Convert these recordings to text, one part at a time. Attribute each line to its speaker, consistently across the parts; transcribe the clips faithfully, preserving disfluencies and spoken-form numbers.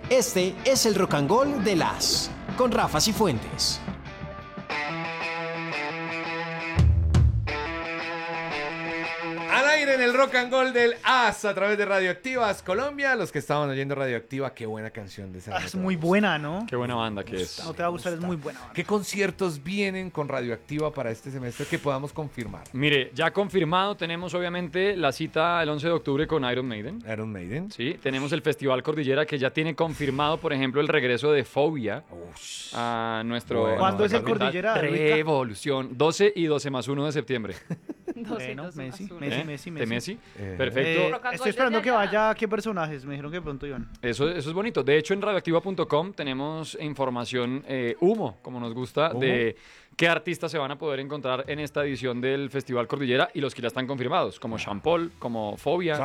Speaker 1: Este es el Rock and Roll de las con Rafa Cifuentes.
Speaker 2: Al aire en el Rock and Roll del A S a través de Radioactivas Colombia. Los que estaban oyendo Radioactiva, qué buena canción de esa.
Speaker 3: Ah, es muy buena, ¿no?
Speaker 4: Qué buena banda que es.
Speaker 3: No te va a gustar, es muy buena banda.
Speaker 2: ¿Qué conciertos vienen con Radioactiva para este semestre que podamos confirmar?
Speaker 4: Mire, ya confirmado, tenemos obviamente la cita el once de octubre con Iron Maiden.
Speaker 2: Iron Maiden.
Speaker 4: Sí, tenemos el Festival Cordillera que ya tiene confirmado, por ejemplo, el regreso de Phobia
Speaker 2: Ush.
Speaker 4: a nuestro...
Speaker 2: Bueno.
Speaker 3: ¿Cuándo es el
Speaker 4: capital.
Speaker 3: Cordillera?
Speaker 4: Revolución, doce y doce más uno de septiembre.
Speaker 3: Bueno, Messi,
Speaker 4: ¿Eh?
Speaker 3: Messi, Messi,
Speaker 4: ¿De
Speaker 3: Messi.
Speaker 4: Messi?
Speaker 2: Eh.
Speaker 4: Perfecto.
Speaker 3: Eh,
Speaker 5: Rock and
Speaker 3: estoy
Speaker 5: Roll
Speaker 3: esperando
Speaker 5: desde
Speaker 3: que
Speaker 5: allá.
Speaker 3: vaya. ¿Qué personajes? Me dijeron que pronto iban.
Speaker 4: Eso, eso es bonito. De hecho, en radioactiva punto com tenemos información eh, humo, como nos gusta,
Speaker 2: ¿Humo?
Speaker 4: de qué artistas se van a poder encontrar en esta edición del Festival Cordillera y los que ya están confirmados, como Sean Paul, como Phobia.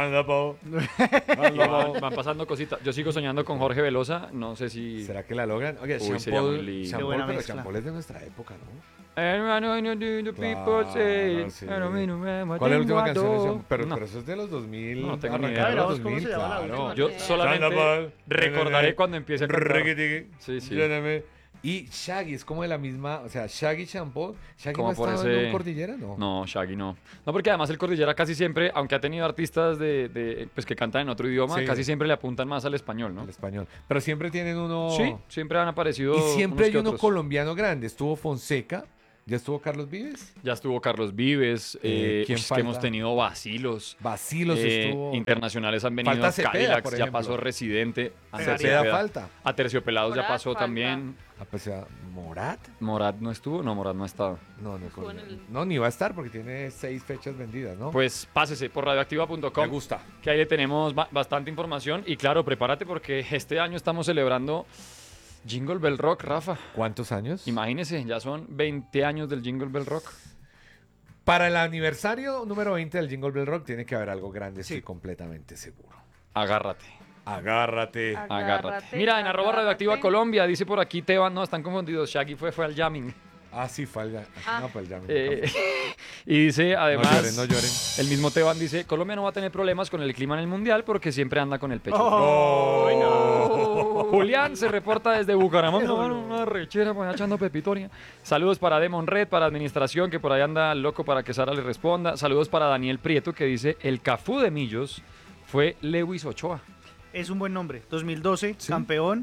Speaker 4: Y van, van pasando cositas. Yo sigo soñando con Jorge Velosa. No sé si...
Speaker 2: ¿Será que la logran? Oye,
Speaker 4: Uy,
Speaker 2: Sean
Speaker 4: sería
Speaker 2: Paul,
Speaker 4: muy lindo.
Speaker 2: Sean
Speaker 3: Qué
Speaker 2: Paul,
Speaker 3: buena
Speaker 2: pero
Speaker 3: mezcla.
Speaker 2: Sean Paul es de nuestra época, ¿no?
Speaker 4: Claro, sí.
Speaker 2: ¿Cuál es la última canción de Sean Paul? Pero,
Speaker 4: No.
Speaker 2: pero eso es de los dos mil.
Speaker 4: No, no tengo ni
Speaker 2: arrancaron
Speaker 4: idea.
Speaker 2: los
Speaker 3: ¿Cómo se llama la
Speaker 2: claro.
Speaker 3: última?
Speaker 4: Yo
Speaker 5: Sean
Speaker 4: solamente
Speaker 2: Paul.
Speaker 4: recordaré cuando empiece a cantar.
Speaker 2: Ricky-tiqui,
Speaker 4: Sí, sí.
Speaker 2: lléname. Y Shaggy es como de la misma, o sea, Shaggy Sean Paul. ¿Shaggy
Speaker 4: Como
Speaker 2: no
Speaker 4: por
Speaker 2: estaba
Speaker 4: ese-
Speaker 2: en un Cordillera? No.
Speaker 4: No, Shaggy no. No, porque además el Cordillera casi siempre, aunque ha tenido artistas de, de, pues que cantan en otro idioma,
Speaker 2: Sí.
Speaker 4: casi siempre le apuntan más al español, ¿no?
Speaker 2: El español. Pero siempre tienen uno...
Speaker 4: Sí, siempre han aparecido.
Speaker 2: Y siempre
Speaker 4: unos
Speaker 2: hay
Speaker 4: que
Speaker 2: uno
Speaker 4: otros.
Speaker 2: colombiano grande. Estuvo Fonseca. ¿Ya estuvo Carlos Vives?
Speaker 4: Ya estuvo Carlos Vives,
Speaker 2: Eh,
Speaker 4: eh,
Speaker 2: ¿quién
Speaker 4: uy, es que
Speaker 2: falta?
Speaker 4: hemos tenido vacilos.
Speaker 2: Bacilos
Speaker 4: eh,
Speaker 2: estuvo.
Speaker 4: Internacionales han venido.
Speaker 2: Falta Cepeda,
Speaker 4: Cadillacs,
Speaker 2: por
Speaker 4: ya
Speaker 2: ejemplo.
Speaker 4: pasó Residente.
Speaker 2: Cepeda
Speaker 4: Cepeda
Speaker 2: falta.
Speaker 4: A Terciopelados ya
Speaker 5: Morat
Speaker 4: pasó
Speaker 5: falta.
Speaker 4: también.
Speaker 2: Ah, pues, o sea, ¿Morat?
Speaker 4: Morat no estuvo, no, Morat no ha estado.
Speaker 2: No, no,
Speaker 5: Estuvo
Speaker 2: con-
Speaker 5: en el-
Speaker 2: no, ni va a estar porque tiene seis fechas vendidas, ¿no?
Speaker 4: Pues pásese por radioactiva punto com.
Speaker 2: Me gusta.
Speaker 4: Que ahí le tenemos ba- bastante información. Y claro, prepárate porque este año estamos celebrando Jingle Bell Rock, Rafa.
Speaker 2: ¿Cuántos años?
Speaker 4: Imagínese, ya son veinte años del Jingle Bell Rock.
Speaker 2: Para el aniversario número veinte del Jingle Bell Rock tiene que haber algo grande,
Speaker 3: Sí.
Speaker 2: estoy completamente seguro.
Speaker 4: Agárrate.
Speaker 2: Agárrate.
Speaker 5: Ah,
Speaker 4: Agárrate.
Speaker 5: Agárrate,
Speaker 4: Mira, en arroba
Speaker 5: agárrate.
Speaker 4: radioactiva Colombia, dice por aquí Teban, no, están confundidos. Shaggy fue, fue al jamming.
Speaker 2: Ah, sí, falga.
Speaker 5: Ah.
Speaker 2: No, pues ya me
Speaker 4: Eh, y dice,
Speaker 2: No
Speaker 4: además,
Speaker 2: lloren, no lloren.
Speaker 4: el mismo Teban dice, Colombia no va a tener problemas con el clima en el Mundial porque siempre anda con el pecho.
Speaker 2: Oh.
Speaker 4: Julián se reporta desde Bucaramanga, bueno, una rechera, pues, echando pepitoria. Saludos para Demon Red, para administración, que por ahí anda loco para que Sara le responda. Saludos para Daniel Prieto, que dice, el Cafú de Millos fue Lewis Ochoa.
Speaker 3: Es un buen nombre. dos mil doce, campeón.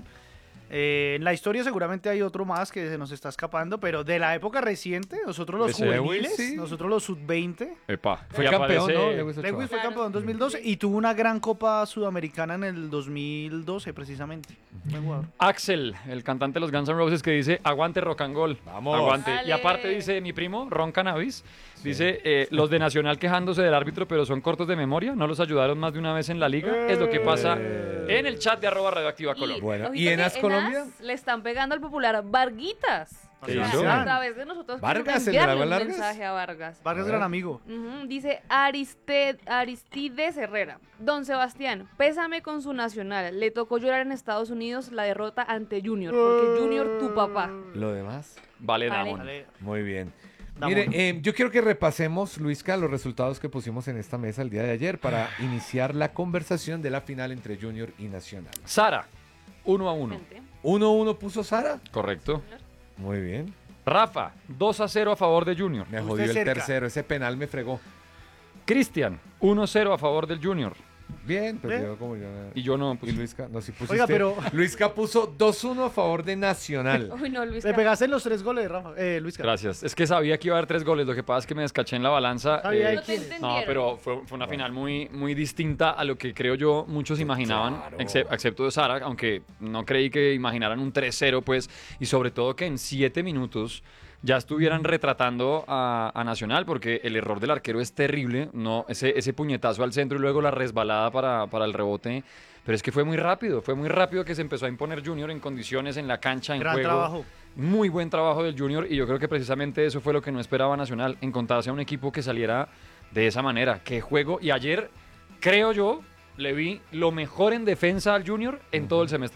Speaker 3: Eh, en la historia seguramente hay otro más que se nos está escapando, pero de la época reciente, nosotros los
Speaker 4: Ese
Speaker 3: juveniles,
Speaker 2: sí.
Speaker 3: nosotros los sub veinte.
Speaker 4: Epa.
Speaker 2: Fue
Speaker 4: Y
Speaker 2: campeón,
Speaker 4: aparece-
Speaker 2: ¿no? Lewis Ochoa.
Speaker 3: Lewis fue
Speaker 5: Claro.
Speaker 3: campeón en dos mil doce y tuvo una gran copa sudamericana en el dos mil doce precisamente. Buen jugador.
Speaker 4: Axel, el cantante de los Guns N' Roses, que dice, aguante rock and roll.
Speaker 2: Vamos.
Speaker 4: Aguante.
Speaker 5: Dale.
Speaker 4: Y aparte dice mi primo, Ron Cannabis, dice, eh, los de Nacional quejándose del árbitro, pero son cortos de memoria, no los ayudaron más de una vez en la liga. Es lo que pasa en el chat de arroba radioactiva Colombia.
Speaker 2: Bueno,
Speaker 5: ojito
Speaker 2: ¿y en
Speaker 5: que
Speaker 2: As Colombia?
Speaker 5: As le están pegando al popular Varguitas.
Speaker 4: ¿Qué
Speaker 5: O sea,
Speaker 4: hizo?
Speaker 5: a través de nosotros
Speaker 2: ¿Vargas,
Speaker 5: queremos
Speaker 2: el de la
Speaker 5: enviarle un
Speaker 2: Vargas?
Speaker 5: mensaje a Vargas.
Speaker 3: Vargas,
Speaker 2: A ver.
Speaker 3: gran amigo.
Speaker 5: Ujú, dice Ariste- Aristides Herrera. Don Sebastián, pésame con su nacional. Le tocó llorar en Estados Unidos la derrota ante Junior. Porque Junior, tu papá.
Speaker 2: Lo demás.
Speaker 4: Vale,
Speaker 5: Vale.
Speaker 4: Damon.
Speaker 3: Vale.
Speaker 2: Muy bien.
Speaker 3: Damos.
Speaker 2: Mire, eh, yo quiero que repasemos, Luisca, los resultados que pusimos en esta mesa el día de ayer para iniciar la conversación de la final entre Junior y Nacional.
Speaker 4: Sara, uno a uno.
Speaker 5: Gente.
Speaker 2: uno uno puso Sara.
Speaker 4: Correcto.
Speaker 2: Muy bien.
Speaker 4: Rafa, dos a cero a favor de Junior.
Speaker 2: Me
Speaker 3: Usted
Speaker 2: jodió el
Speaker 3: cerca.
Speaker 2: tercero. Ese penal me fregó.
Speaker 4: Cristian, uno a cero a favor del Junior.
Speaker 2: Bien, pero
Speaker 3: Bien.
Speaker 2: yo como yo.
Speaker 4: Y yo no,
Speaker 2: Y
Speaker 4: pues,
Speaker 2: Luisca, no, si pusiste.
Speaker 3: Oiga, pero-
Speaker 2: Luisca puso dos uno a favor de Nacional.
Speaker 5: Uy, no, Luis.
Speaker 3: Le pegaste en los tres goles, Rafa. Eh, Luis.
Speaker 4: gracias. Es que sabía que iba a haber tres goles, lo que pasa es que me descaché en la balanza.
Speaker 3: Sabía
Speaker 4: eh,
Speaker 5: No te
Speaker 3: quién.
Speaker 5: entendieron.
Speaker 4: No, pero fue, fue una final muy, muy distinta a lo que creo yo muchos imaginaban,
Speaker 2: Claro.
Speaker 4: excep- excepto de Sara, aunque no creí que imaginaran un tres cero, pues, y sobre todo que en siete minutos ya estuvieran retratando a, a Nacional, porque el error del arquero es terrible, no ese, ese puñetazo al centro y luego la resbalada para, para el rebote, pero es que fue muy rápido, fue muy rápido que se empezó a imponer Junior en condiciones, en la cancha, en
Speaker 3: Gran
Speaker 4: juego.
Speaker 3: trabajo.
Speaker 4: Muy buen trabajo del Junior y yo creo que precisamente eso fue lo que no esperaba Nacional, encontrarse a un equipo que saliera de esa manera. Qué juego. Y ayer, creo yo, le vi lo mejor en defensa al Junior en todo el semestre.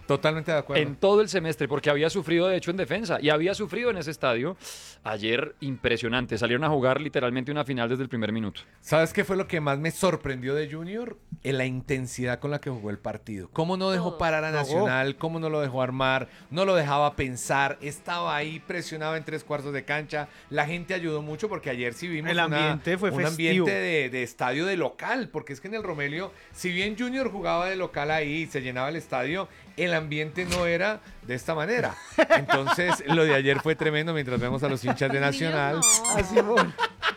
Speaker 2: Totalmente de acuerdo.
Speaker 4: En todo el semestre, porque había sufrido de hecho en defensa y había sufrido en ese estadio. Ayer impresionante, salieron a jugar literalmente una final desde el primer minuto.
Speaker 2: ¿Sabes qué fue lo que más me sorprendió de Junior? En la intensidad con la que jugó el partido. Cómo no dejó
Speaker 5: Todo.
Speaker 2: parar a Nacional, cómo no lo dejó armar, no lo dejaba pensar, estaba ahí presionado en tres cuartos de cancha. La gente ayudó mucho porque ayer sí vimos
Speaker 3: El
Speaker 2: una-
Speaker 3: ambiente fue
Speaker 2: un
Speaker 3: festivo.
Speaker 2: ambiente de, de estadio de local, porque es que en el Romelio, si bien Junior jugaba de local ahí y se llenaba el estadio, el ambiente no era de esta manera. Entonces, lo de ayer fue tremendo mientras vemos a los hinchas de Nacional.
Speaker 5: No.
Speaker 3: Así, bueno.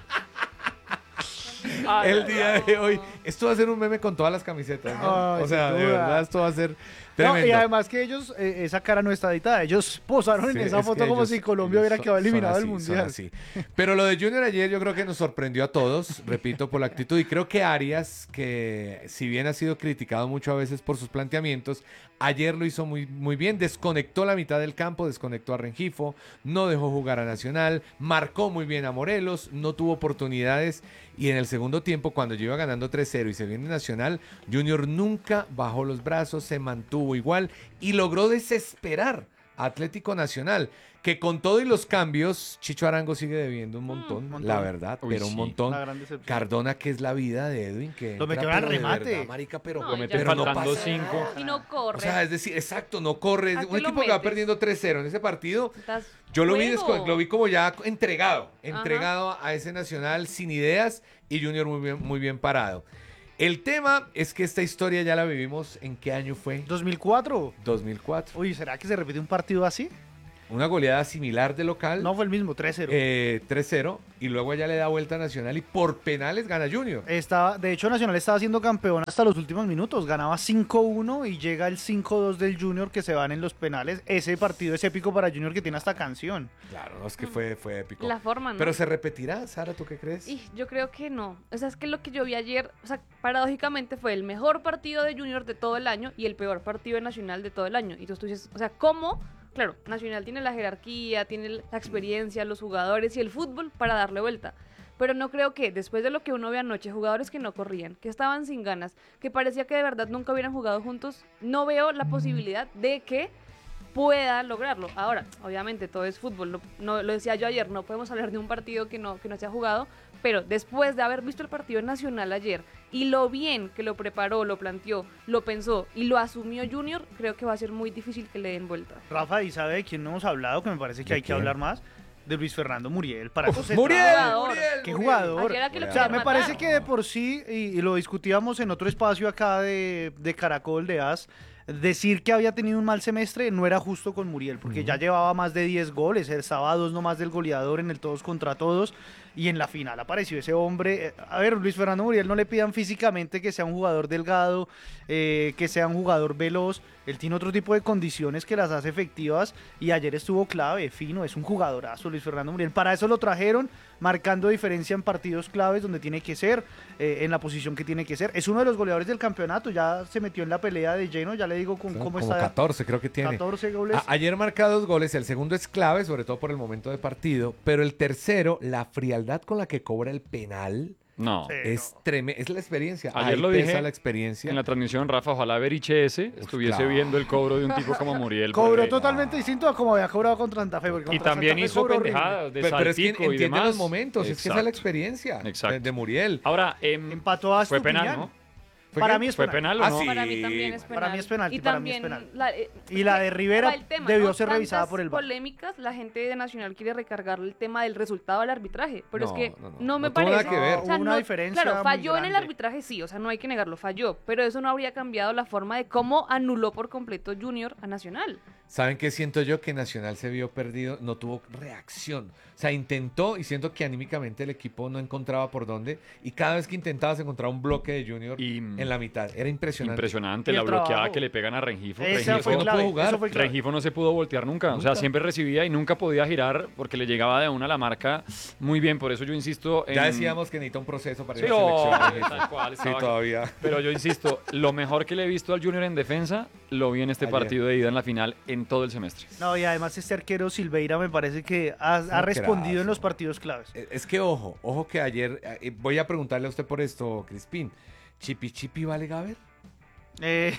Speaker 2: El día de hoy. Esto va a ser un meme con todas las camisetas, ¿no?
Speaker 3: Ay,
Speaker 2: O sea,
Speaker 3: sin
Speaker 2: de
Speaker 3: duda.
Speaker 2: verdad, esto va a ser
Speaker 3: No,
Speaker 2: tremendo.
Speaker 3: y además que ellos, eh, esa cara no está editada. Ellos posaron
Speaker 2: Sí,
Speaker 3: en esa
Speaker 2: es
Speaker 3: foto
Speaker 2: que
Speaker 3: como
Speaker 2: ellos-
Speaker 3: si Colombia
Speaker 2: ellos
Speaker 3: hubiera
Speaker 2: son-
Speaker 3: quedado
Speaker 2: son
Speaker 3: eliminado del
Speaker 2: así, son
Speaker 3: Mundial.
Speaker 2: así. Pero lo de Junior ayer yo creo que nos sorprendió a todos, repito, por la actitud. Y creo que Arias, que si bien ha sido criticado mucho a veces por sus planteamientos, ayer lo hizo muy, muy bien. Desconectó la mitad del campo, desconectó a Rengifo, no dejó jugar a Nacional, marcó muy bien a Morelos, no tuvo oportunidades. Y en el segundo tiempo, cuando yo iba ganando tres cero y se viene Nacional, Junior nunca bajó los brazos, se mantuvo igual y logró desesperar a Atlético Nacional, que con todo y los cambios, Chicho Arango sigue debiendo un montón,
Speaker 3: un montón.
Speaker 2: la verdad,
Speaker 4: Uy,
Speaker 2: pero un
Speaker 4: sí.
Speaker 2: montón.
Speaker 3: La gran decepción.
Speaker 2: Cardona, que es la vida de Edwin, que
Speaker 3: Lo
Speaker 2: entra,
Speaker 3: metió al
Speaker 2: pero de
Speaker 3: remate.
Speaker 2: verdad, marica, pero,
Speaker 5: No,
Speaker 4: Lo
Speaker 5: ya
Speaker 4: meten
Speaker 2: pero no
Speaker 4: faltando
Speaker 2: pasa.
Speaker 4: cinco.
Speaker 5: Y no corre.
Speaker 2: O sea, es decir, exacto, no corre.
Speaker 5: ¿A
Speaker 2: Un
Speaker 5: qué lo
Speaker 2: equipo que va
Speaker 5: metes?
Speaker 2: perdiendo tres cero en ese partido,
Speaker 5: Estás
Speaker 2: yo lo vi,
Speaker 5: juego.
Speaker 2: desco- lo vi como ya entregado,
Speaker 5: Ajá.
Speaker 2: entregado a ese Nacional sin ideas y Junior muy bien, muy bien parado. El tema es que esta historia ya la vivimos, ¿en qué año fue?
Speaker 3: dos mil cuatro.
Speaker 2: dos mil cuatro.
Speaker 3: Uy, ¿será que se repite un partido así?
Speaker 2: Una goleada similar de local,
Speaker 3: No fue el mismo, tres cero.
Speaker 2: eh, tres cero, y luego allá le da vuelta a Nacional y por penales gana Junior.
Speaker 3: Estaba, de hecho, Nacional estaba siendo campeón hasta los últimos minutos. Ganaba cinco uno y llega el cinco dos del Junior que se van en los penales. Ese partido es épico para Junior que tiene hasta canción.
Speaker 2: Claro, no, es que fue, fue épico.
Speaker 5: La forma, ¿no?
Speaker 2: Pero se repetirá, Sara, ¿tú qué crees?
Speaker 5: Y yo creo que no. O sea, es que lo que yo vi ayer, o sea, paradójicamente fue el mejor partido de Junior de todo el año y el peor partido de Nacional de todo el año. Y entonces tú dices, o sea, ¿cómo? Claro, Nacional tiene la jerarquía, tiene la experiencia, los jugadores y el fútbol para darle vuelta. Pero no creo que después de lo que uno ve anoche, jugadores que no corrían, que estaban sin ganas, que parecía que de verdad nunca hubieran jugado juntos, no veo la posibilidad de que pueda lograrlo. Ahora, obviamente todo es fútbol, no, no- lo decía yo ayer, no podemos hablar de un partido que no, que no se ha jugado, pero después de haber visto el partido nacional ayer y lo bien que lo preparó, lo planteó, lo pensó y lo asumió Junior, creo que va a ser muy difícil que le den vuelta.
Speaker 3: Rafa, ¿y sabe de quién no hemos hablado? Que me parece que
Speaker 2: ¿De
Speaker 3: hay que
Speaker 2: quién?
Speaker 3: hablar más. De Luis Fernando Muriel. Para eso se
Speaker 2: ¡Muriel!
Speaker 3: trata.
Speaker 5: Jugador.
Speaker 2: ¡Muriel!
Speaker 3: ¡Qué
Speaker 2: Muriel!
Speaker 3: jugador!
Speaker 5: Ayer era que lo
Speaker 3: O sea,
Speaker 5: querían
Speaker 3: me parece
Speaker 5: matar.
Speaker 3: que de por sí, y, y lo discutíamos en otro espacio acá de, de Caracol, de As, decir que había tenido un mal semestre no era justo con Muriel, porque ya llevaba más de diez goles, estaba a dos nomás del goleador en el todos contra todos, y en la final apareció ese hombre. Eh, A ver, Luis Fernando Muriel no le pidan físicamente que sea un jugador delgado, eh, que sea un jugador veloz, él tiene otro tipo de condiciones que las hace efectivas, y ayer estuvo clave, fino, es un jugadorazo Luis Fernando Muriel. Para eso lo trajeron, marcando diferencia en partidos claves donde tiene que ser, eh, en la posición que tiene que ser. Es uno de los goleadores del campeonato, ya se metió en la pelea de lleno, ya le digo con,
Speaker 2: Son
Speaker 3: cómo
Speaker 2: como
Speaker 3: está.
Speaker 2: catorce creo que tiene.
Speaker 3: catorce goles.
Speaker 2: A- ayer marca dos goles, el segundo es clave, sobre todo por el momento de partido, pero el tercero, la frialdad con la que cobra el penal
Speaker 4: No.
Speaker 3: Sí.
Speaker 2: es tremenda, es la experiencia.
Speaker 4: Ayer
Speaker 2: Ahí
Speaker 4: lo
Speaker 2: pesa
Speaker 4: dije
Speaker 2: la experiencia.
Speaker 4: En la transmisión, Rafa, ojalá Beriche ese estuviese
Speaker 2: claro.
Speaker 4: viendo el cobro de un tipo como Muriel.
Speaker 3: Cobró
Speaker 4: porque-
Speaker 3: totalmente distinto a como había cobrado contra Santa Fe. porque
Speaker 4: Y
Speaker 3: contra
Speaker 4: también
Speaker 3: Santa Fe
Speaker 4: hizo
Speaker 3: cobró horrible.
Speaker 4: pendejadas de
Speaker 2: Pero, pero es que
Speaker 4: saltico y
Speaker 2: entiende
Speaker 4: demás.
Speaker 2: los momentos, es que esa es la
Speaker 4: Exacto.
Speaker 2: experiencia de,
Speaker 4: Exacto.
Speaker 2: de Muriel.
Speaker 4: Ahora, em,
Speaker 3: Empató a
Speaker 4: fue penal,
Speaker 3: Estupiñán.
Speaker 4: ¿no?
Speaker 2: ¿Fue
Speaker 3: Para
Speaker 2: qué?
Speaker 3: mí es
Speaker 4: ¿Fue
Speaker 3: penal.
Speaker 4: penal o
Speaker 2: Ah,
Speaker 4: no?
Speaker 2: sí.
Speaker 5: Para mí también es penal.
Speaker 3: Para mí es penalti,
Speaker 5: Y
Speaker 3: para mí es
Speaker 5: también
Speaker 3: penal.
Speaker 5: la- eh,
Speaker 3: Y la de Rivera
Speaker 5: va el tema,
Speaker 3: debió
Speaker 5: ¿no?
Speaker 3: ser revisada
Speaker 5: Tantas
Speaker 3: por el V A R.
Speaker 5: polémicas, la gente de Nacional quiere recargar el tema del resultado del arbitraje, pero
Speaker 2: No,
Speaker 5: es que
Speaker 2: no,
Speaker 5: no,
Speaker 2: no.
Speaker 5: me
Speaker 2: No tuvo
Speaker 5: parece.
Speaker 2: nada que ver.
Speaker 5: O sea,
Speaker 3: Hubo una
Speaker 5: no-
Speaker 3: diferencia
Speaker 5: Claro,
Speaker 3: muy
Speaker 5: falló en el
Speaker 3: grande.
Speaker 5: arbitraje, sí, o sea, no hay que negarlo, falló, pero eso no habría cambiado la forma de cómo anuló por completo Junior a Nacional.
Speaker 2: ¿Saben qué siento yo? Que Nacional se vio perdido, no tuvo reacción. O sea, intentó y siento que anímicamente el equipo no encontraba por dónde. Y cada vez que intentaba se encontraba un bloque de Junior
Speaker 4: Y-
Speaker 2: en la mitad. Era impresionante.
Speaker 4: Impresionante
Speaker 3: Y
Speaker 4: la
Speaker 3: el
Speaker 4: bloqueada
Speaker 3: trabajo.
Speaker 4: que le pegan a Rengifo.
Speaker 3: Esa
Speaker 4: Rengifo,
Speaker 3: fue
Speaker 2: no
Speaker 3: clave,
Speaker 2: pudo jugar.
Speaker 3: eso fue clave.
Speaker 4: Rengifo no se pudo voltear nunca. O sea,
Speaker 2: Nunca.
Speaker 4: siempre recibía y nunca podía girar porque le llegaba de una la marca muy bien. Por eso yo insisto en...
Speaker 2: Ya decíamos que necesita un proceso para
Speaker 4: Sí,
Speaker 2: ir a
Speaker 4: oh,
Speaker 2: selección.
Speaker 4: tal cual,
Speaker 2: Sí,
Speaker 4: estaba-
Speaker 2: todavía.
Speaker 4: Pero yo insisto, lo mejor que le he visto al Junior en defensa, lo vi en este
Speaker 2: Ayer.
Speaker 4: partido de ida en la final en todo el semestre.
Speaker 3: No, y además este arquero Silveira me parece que ha, ha respondido en los partidos claves.
Speaker 2: Eh, Es que ojo, ojo que ayer, eh, voy a preguntarle a usted por esto, Crispín. ¿Chipi Chipi vale Gaber?
Speaker 3: Eh,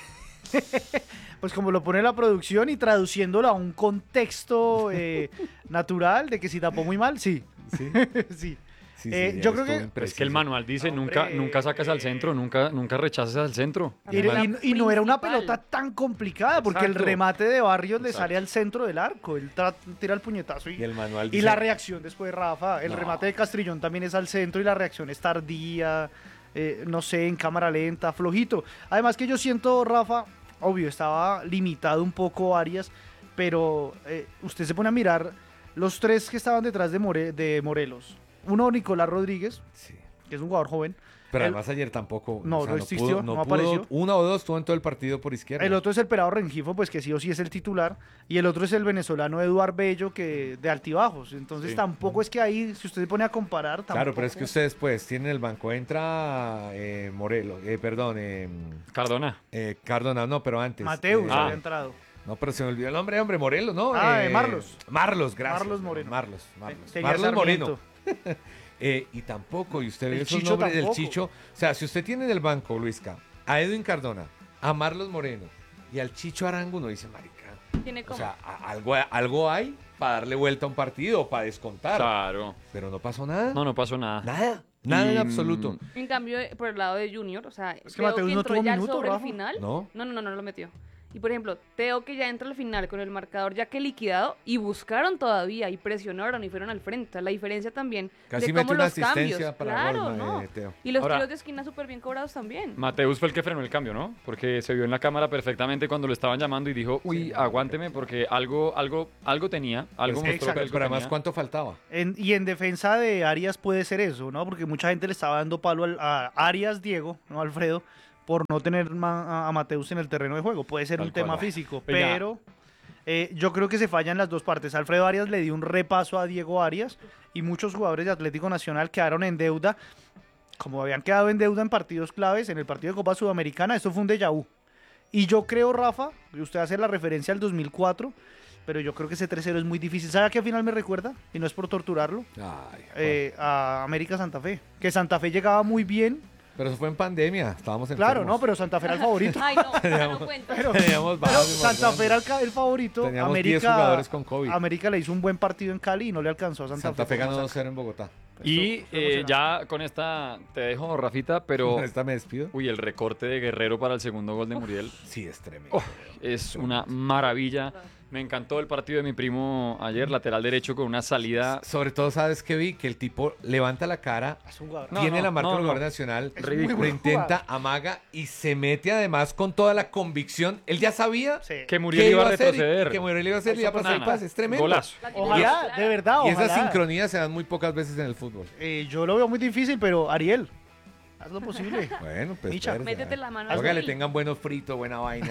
Speaker 3: Pues como lo pone la producción y traduciéndolo a un contexto eh, natural de que si tapó muy mal, sí.
Speaker 2: Sí.
Speaker 3: sí.
Speaker 2: Sí,
Speaker 3: Eh,
Speaker 2: sí,
Speaker 3: yo
Speaker 2: él
Speaker 3: creo que-
Speaker 2: estuvo
Speaker 4: Pero es que el
Speaker 2: impreciso.
Speaker 4: manual dice,
Speaker 3: Hombre.
Speaker 4: nunca, nunca sacas al centro, nunca, nunca rechaces al centro.
Speaker 3: Y, y- y no era una
Speaker 5: Principal.
Speaker 3: pelota tan complicada, porque el
Speaker 4: Exacto.
Speaker 3: remate de Barrios le
Speaker 4: Exacto.
Speaker 3: sale al centro del arco. Él tra- tira el puñetazo y,
Speaker 2: Y el manual
Speaker 3: y
Speaker 2: dice-
Speaker 3: la reacción después de Rafa. El
Speaker 2: No.
Speaker 3: remate de Castrillón también es al centro y la reacción es tardía, eh, no sé, en cámara lenta, flojito. Además que yo siento, Rafa, obvio, estaba limitado un poco Arias, pero eh, usted se pone a mirar los tres que estaban detrás de, More- de Morelos. Uno, Nicolás Rodríguez,
Speaker 2: Sí.
Speaker 3: que es un jugador joven.
Speaker 2: Pero
Speaker 3: El-
Speaker 2: además ayer tampoco.
Speaker 3: No, no existió, no apareció.
Speaker 2: Una o dos tuvo en todo el partido por izquierda.
Speaker 3: El otro es el Pelado Rengifo, pues que sí o sí es el titular. Y el otro es el venezolano Eduard Bello, que de altibajos. Entonces
Speaker 4: Sí.
Speaker 3: tampoco es que ahí, si usted se pone a comparar, tampoco.
Speaker 2: Claro, pero es que ustedes pues tienen el banco. Entra eh, Morelos, eh, perdón, eh,
Speaker 4: Cardona.
Speaker 2: eh, Cardona, no, pero antes.
Speaker 3: Mateus
Speaker 2: eh,
Speaker 4: Ah.
Speaker 3: había entrado.
Speaker 2: No, pero se me olvidó el nombre, hombre, Morelos, ¿no?
Speaker 3: Ah, eh, Marlos.
Speaker 2: Marlos, gracias.
Speaker 3: Marlos Moreno.
Speaker 2: Marlos, Marlos.
Speaker 3: Tenía
Speaker 2: Marlos
Speaker 3: Sarmiento.
Speaker 2: Moreno. Eh, y tampoco, y usted
Speaker 3: El
Speaker 2: ve esos
Speaker 3: Chicho
Speaker 2: nombres del
Speaker 3: tampoco.
Speaker 2: Chicho. O sea, si usted tiene en el banco, Luisca, a Edwin Cardona, a Marlos Moreno y al Chicho Arango, uno dice, marica.
Speaker 5: Tiene
Speaker 2: O
Speaker 5: como.
Speaker 2: sea, a- algo, algo hay para darle vuelta a un partido, para descontar.
Speaker 4: Claro.
Speaker 2: Pero no pasó nada.
Speaker 4: No, no pasó nada.
Speaker 2: Nada. Nada en
Speaker 4: Y,
Speaker 2: absoluto.
Speaker 5: En cambio, eh, por el lado de Junior, o sea,
Speaker 3: Es que
Speaker 5: Teo
Speaker 3: Mateus
Speaker 5: que
Speaker 3: no
Speaker 5: entró
Speaker 3: tuvo
Speaker 5: ya
Speaker 3: minuto,
Speaker 5: sobre
Speaker 3: Rafa.
Speaker 5: el final.
Speaker 2: ¿No?
Speaker 5: No, no, no, no lo metió. Y por ejemplo, Teo que ya entra al final con el marcador ya que liquidado y buscaron todavía y presionaron y fueron al frente. La diferencia también
Speaker 2: Casi
Speaker 5: de
Speaker 2: mete
Speaker 5: cómo
Speaker 2: una
Speaker 5: los cambios.
Speaker 2: asistencia para
Speaker 5: claro,
Speaker 2: gol,
Speaker 5: ¿no?
Speaker 2: eh, Teo.
Speaker 5: Y los
Speaker 4: Ahora-
Speaker 5: tiros de esquina súper bien cobrados también.
Speaker 4: Mateus fue el que frenó el cambio, ¿no? Porque se vio en la cámara perfectamente cuando lo estaban llamando y dijo, uy, aguánteme porque algo, algo, algo tenía, algo
Speaker 3: Pues
Speaker 4: mostró
Speaker 3: exacto,
Speaker 4: que algo
Speaker 2: Pero además,
Speaker 4: tenía.
Speaker 2: ¿cuánto faltaba?
Speaker 3: En- y en defensa de Arias puede ser eso, ¿no? Porque mucha gente le estaba dando palo al- a Arias Diego, no Alfredo, por no tener ma- a, a Mateus en el terreno de juego. Puede ser
Speaker 4: Tal
Speaker 3: un tema
Speaker 4: cual.
Speaker 3: físico,
Speaker 4: Pero ya-
Speaker 3: pero eh, yo creo que se fallan las dos partes. Alfredo Arias le dio un repaso a Diego Arias y muchos jugadores de Atlético Nacional quedaron en deuda. Como habían quedado en deuda en partidos claves, en el partido de Copa Sudamericana, esto fue un déjà vu. Y yo creo, Rafa, que usted hace la referencia al dos mil cuatro, pero yo creo que ese tres cero es muy difícil. ¿Sabe a qué final me recuerda? Y no es por torturarlo.
Speaker 2: Ay,
Speaker 3: eh, a América Santa Fe. Que Santa Fe llegaba muy bien.
Speaker 2: pero eso fue en pandemia. Estábamos
Speaker 3: Claro, no,
Speaker 2: enfermos.
Speaker 3: pero Santa Fe era el favorito.
Speaker 5: Ay, no, ya no cuenta.
Speaker 3: Pero,
Speaker 2: Teníamos
Speaker 3: pero
Speaker 2: varios
Speaker 3: Santa Fe era el,
Speaker 2: guardados.
Speaker 3: ca- el favorito.
Speaker 2: Teníamos diez
Speaker 3: América,
Speaker 2: jugadores con COVID.
Speaker 3: América le hizo un buen partido en Cali y no le alcanzó a Santa,
Speaker 2: Santa Fe
Speaker 3: por
Speaker 2: ganó
Speaker 3: más
Speaker 2: dos cero en Bogotá.
Speaker 4: Y
Speaker 3: Eso fue
Speaker 4: eh,
Speaker 3: emocionante.
Speaker 4: ya con esta te dejo, Rafita, pero
Speaker 2: Con esta me despido.
Speaker 4: uy, el recorte de Guerrero para el segundo gol de Muriel
Speaker 2: Sí, es tremendo.
Speaker 4: oh, es una maravilla. Me encantó el partido de mi primo ayer, lateral derecho con una salida.
Speaker 2: Sobre todo, ¿sabes qué vi? Que el tipo levanta la cara,
Speaker 3: Es un jugador.
Speaker 4: No,
Speaker 2: tiene
Speaker 4: no,
Speaker 2: la marca
Speaker 4: no,
Speaker 2: del
Speaker 4: no.
Speaker 2: Guardia Nacional,
Speaker 3: Es
Speaker 2: lo
Speaker 3: muy buen
Speaker 2: intenta,
Speaker 3: jugador.
Speaker 2: amaga y se mete además con toda la convicción. Él ya sabía
Speaker 3: Sí.
Speaker 4: Que
Speaker 2: qué
Speaker 4: Muriel iba a
Speaker 2: hacer y-
Speaker 4: retroceder.
Speaker 2: Que Muriel iba a hacer y iba a pasar el
Speaker 4: Banana.
Speaker 2: pase. Es tremendo.
Speaker 4: Golazo.
Speaker 5: La tiene
Speaker 3: Ojalá,
Speaker 5: clara.
Speaker 3: de verdad,
Speaker 2: Y
Speaker 3: ojalá.
Speaker 2: esas sincronías se dan muy pocas veces en el fútbol.
Speaker 3: Eh, yo lo veo muy difícil, pero Ariel, haz lo posible.
Speaker 2: Bueno, pues.
Speaker 3: Micha,
Speaker 2: espérese,
Speaker 5: métete
Speaker 2: a ver.
Speaker 5: la mano
Speaker 2: Oiga,
Speaker 5: ahí.
Speaker 2: le tengan buenos fritos, buena vaina.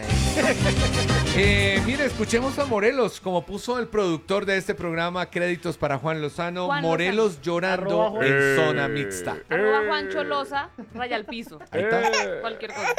Speaker 2: ahí. eh, mire, escuchemos a Morelos, como puso el productor de este programa, créditos para Juan Lozano.
Speaker 5: Juan
Speaker 2: Morelos
Speaker 3: Arroba
Speaker 2: llorando
Speaker 3: Juan.
Speaker 2: en
Speaker 4: Eh.
Speaker 2: zona mixta.
Speaker 5: Arroba Juan Cholosa, raya al piso.
Speaker 2: Ahí está.
Speaker 4: Eh.
Speaker 5: Cualquier cosa.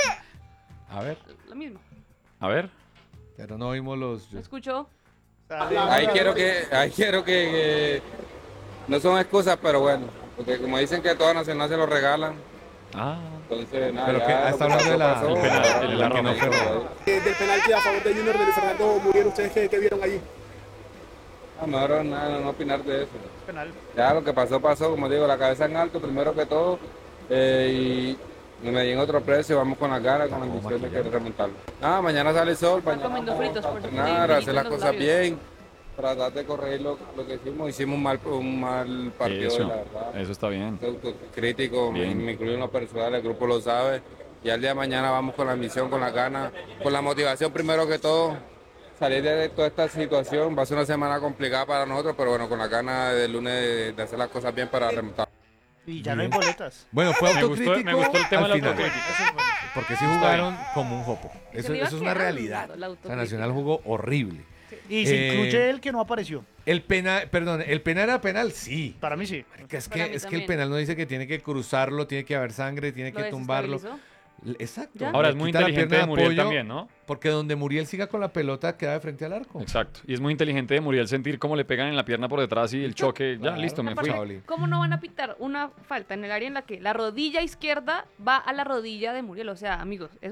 Speaker 2: A ver,
Speaker 5: Lo mismo.
Speaker 4: A ver.
Speaker 2: pero no oímos los.
Speaker 5: ¿Me escuchó?
Speaker 6: Ahí quiero que, ahí quiero que, que- no son excusas, pero bueno, porque como dicen que toda Nacional se lo regalan,
Speaker 4: Ah.
Speaker 6: entonces nada.
Speaker 2: Pero
Speaker 6: ya
Speaker 2: que
Speaker 6: lo
Speaker 2: está hablando de la-
Speaker 6: pasó,
Speaker 2: el
Speaker 6: pasó.
Speaker 4: penal, el- la
Speaker 2: que no
Speaker 4: roja.
Speaker 2: fue.
Speaker 7: Eh, del penalti a favor de Junior de Luis Fernando Muriel, ¿ustedes qué, qué vieron allí?
Speaker 6: Ah, mejor nada, no opinar de eso.
Speaker 3: Penal.
Speaker 6: Ya lo que pasó, pasó, como digo, la cabeza en alto primero que todo, eh, y me medí en otro precio, vamos con la cara, con la ambición de querer remontarlo. Ah, mañana sale el sol, mañana
Speaker 5: comiendo
Speaker 6: vamos
Speaker 5: fritos,
Speaker 6: a
Speaker 5: por eso
Speaker 6: entrenar,
Speaker 5: tiene
Speaker 6: hacer las
Speaker 5: brillitos en los
Speaker 6: cosas
Speaker 5: labios.
Speaker 6: bien, tratar de corregir lo, lo que hicimos, hicimos un mal, un mal partido,
Speaker 4: Eso,
Speaker 6: la verdad.
Speaker 4: eso está bien.
Speaker 6: Crítico, me,
Speaker 4: Bien.
Speaker 6: me incluyo en lo personal, el grupo lo sabe. Y al día de mañana vamos con la misión, con la gana, con la motivación primero que todo. Salir de toda esta situación va a ser una semana complicada para nosotros, pero bueno, con la gana del lunes de, de hacer las cosas bien para remontar.
Speaker 3: Y ya no hay boletas.
Speaker 2: Bueno, fue
Speaker 4: Me gustó,
Speaker 2: autocrítico.
Speaker 4: me gustó el tema de
Speaker 2: al
Speaker 4: la
Speaker 2: final,
Speaker 4: autocrítica.
Speaker 2: Porque sí jugaron como un jopo.
Speaker 5: Se
Speaker 2: Eso,
Speaker 5: le iba
Speaker 2: eso es una
Speaker 5: quedando
Speaker 2: realidad.
Speaker 5: la
Speaker 2: O sea,
Speaker 5: autocrítica.
Speaker 2: Nacional jugó horrible.
Speaker 3: Y se
Speaker 2: Eh,
Speaker 3: incluye el que no apareció.
Speaker 2: El penal, perdón, ¿el penal era penal? Sí.
Speaker 3: Para mí sí.
Speaker 2: Que es
Speaker 5: Para
Speaker 2: que,
Speaker 5: mí
Speaker 2: es que el
Speaker 5: también.
Speaker 2: penal no dice que tiene que cruzarlo, tiene que haber sangre, tiene
Speaker 5: Lo
Speaker 2: que tumbarlo.
Speaker 5: desestabilizó.
Speaker 2: L- Exacto.
Speaker 5: Ya.
Speaker 4: Ahora
Speaker 2: Le
Speaker 4: es muy
Speaker 2: quita la
Speaker 4: inteligente
Speaker 2: pierna
Speaker 4: de Muriel
Speaker 2: apoyo,
Speaker 4: también, ¿no?
Speaker 2: Porque donde Muriel siga con la pelota queda de frente al arco.
Speaker 4: Exacto. Y es muy inteligente de Muriel sentir cómo le pegan en la pierna por detrás y el choque. Ya,
Speaker 2: Claro.
Speaker 4: listo, me fui.
Speaker 5: Aparte,
Speaker 2: Chaoli.
Speaker 5: ¿cómo no van a pitar una falta en el área en la que la rodilla izquierda va a la rodilla de Muriel? O sea, amigos, eso es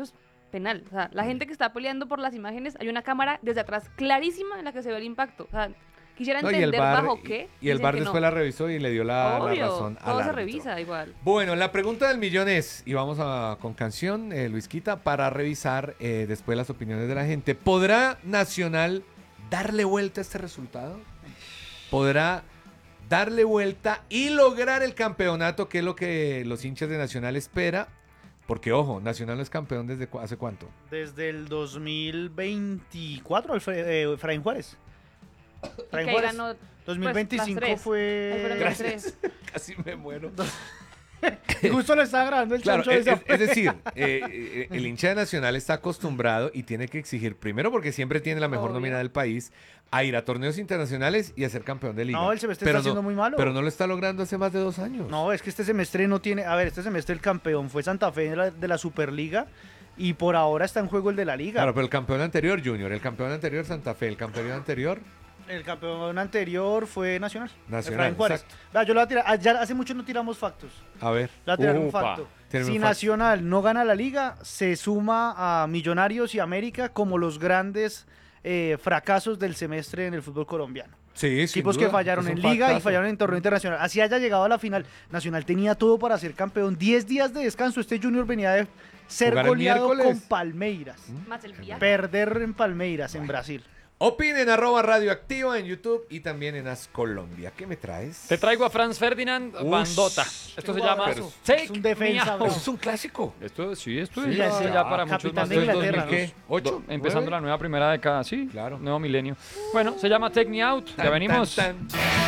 Speaker 5: penal. O sea, la gente que está peleando por las imágenes, hay una cámara desde atrás clarísima en la que se ve el impacto. O sea, quisiera
Speaker 2: No, y el
Speaker 5: entender
Speaker 2: VAR,
Speaker 5: bajo qué.
Speaker 2: y el
Speaker 5: dicen
Speaker 2: VAR
Speaker 5: que
Speaker 2: después
Speaker 5: no.
Speaker 2: la revisó y le dio la, la
Speaker 5: Obvio,
Speaker 2: razón al
Speaker 5: todo se
Speaker 2: árbitro.
Speaker 5: revisa igual.
Speaker 2: Bueno, la pregunta del millón es, y vamos a, con canción, eh, Luisquita, para revisar eh, después las opiniones de la gente. ¿Podrá Nacional darle vuelta a este resultado? ¿Podrá darle vuelta y lograr el campeonato, que es lo que los hinchas de Nacional espera? Porque, ojo, Nacional no es campeón desde cu- hace cuánto.
Speaker 3: Desde el dos mil veinticuatro, Alfre- eh, Efraín Juárez.
Speaker 5: Y
Speaker 3: Efraín
Speaker 5: que
Speaker 3: Juárez.
Speaker 5: ganó,
Speaker 3: dos mil veinticinco
Speaker 5: pues, las tres. Ahí fueron
Speaker 3: fue...
Speaker 5: las tres.
Speaker 2: Casi me muero.
Speaker 3: Y justo lo estaba grabando el
Speaker 2: Claro,
Speaker 3: chancho
Speaker 2: es,
Speaker 3: de
Speaker 2: es- es decir, eh, eh, el hincha de Nacional está acostumbrado y tiene que exigir, primero porque siempre tiene la mejor
Speaker 5: Obvio.
Speaker 2: nómina del país, a ir a torneos internacionales y a ser campeón de liga.
Speaker 3: No, el semestre
Speaker 2: Pero
Speaker 3: está siendo muy malo.
Speaker 2: Pero no lo está logrando hace más de dos años.
Speaker 3: No, es que este semestre no tiene... A ver, este semestre el campeón fue Santa Fe de la, de la Superliga y por ahora está en juego el de la Liga.
Speaker 2: Claro, pero el campeón anterior, Junior, el campeón anterior, Santa Fe, el campeón anterior,
Speaker 3: El campeón anterior fue Nacional.
Speaker 2: Nacional,
Speaker 3: Efraín Juárez.
Speaker 2: exacto.
Speaker 3: Vea, yo lo voy a tirar. ah, ya hace mucho no tiramos factos.
Speaker 2: a ver.
Speaker 3: Le voy a tirar un
Speaker 4: Upa.
Speaker 3: facto.
Speaker 2: Tírame
Speaker 3: Si
Speaker 2: un facto.
Speaker 3: Nacional no gana la liga, se suma a Millonarios y América como los grandes eh, fracasos del semestre en el fútbol colombiano.
Speaker 2: Sí, sin
Speaker 3: Equipos
Speaker 2: duda,
Speaker 3: que fallaron
Speaker 2: es un
Speaker 3: en liga y
Speaker 2: factazo.
Speaker 3: fallaron en torneo internacional. Así haya llegado a la final. Nacional tenía todo para ser campeón. Diez días de descanso. Este Junior venía de ser
Speaker 2: Jugar el
Speaker 3: goleado
Speaker 2: miércoles.
Speaker 3: con Palmeiras.
Speaker 5: Más el viaje.
Speaker 3: Perder en Palmeiras, en Brasil.
Speaker 2: Opinen arroba radioactiva en YouTube y también en As Colombia. ¿Qué me traes?
Speaker 4: Te traigo a Franz Ferdinand
Speaker 2: Ush.
Speaker 4: Bandota. Esto se
Speaker 3: Qué
Speaker 4: llama
Speaker 3: guapo.
Speaker 4: Take
Speaker 3: Es un defensa,
Speaker 4: Me Out.
Speaker 3: bravo.
Speaker 2: Eso es un clásico.
Speaker 4: Esto sí, esto
Speaker 3: Sí,
Speaker 4: es
Speaker 3: ya
Speaker 4: ya,
Speaker 3: sé.
Speaker 4: ya para muchos
Speaker 3: Capitán
Speaker 4: más.
Speaker 3: de
Speaker 4: Esto es
Speaker 3: Inglaterra.
Speaker 4: dos mil qué?
Speaker 2: ¿Ocho?
Speaker 4: Do- Empezando
Speaker 2: ¿Nueve?
Speaker 4: la nueva primera década, sí.
Speaker 2: Claro.
Speaker 4: Nuevo milenio. Bueno, se llama Take Me Out. Ya
Speaker 2: Tan,
Speaker 4: venimos.
Speaker 2: tan, tan.